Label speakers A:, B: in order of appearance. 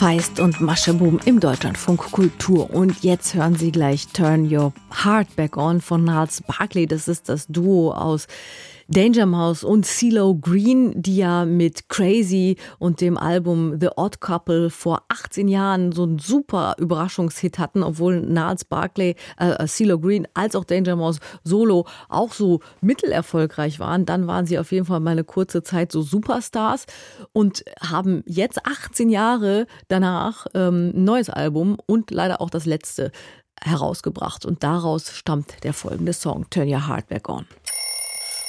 A: Feist und Mascheboom im Deutschlandfunk Kultur. Und jetzt hören Sie gleich Turn Your Heart Back On von Gnarls Barkley. Das ist das Duo aus Danger Mouse und CeeLo Green, die ja mit Crazy und dem Album The Odd Couple vor 18 Jahren so einen super Überraschungshit hatten, obwohl Gnarls Barkley, CeeLo Green als auch Danger Mouse solo auch so mittelerfolgreich waren. Dann waren sie auf jeden Fall mal eine kurze Zeit so Superstars und haben jetzt 18 Jahre danach ein neues Album und leider auch das letzte herausgebracht. Und daraus stammt der folgende Song, Turn Your Heart Back On.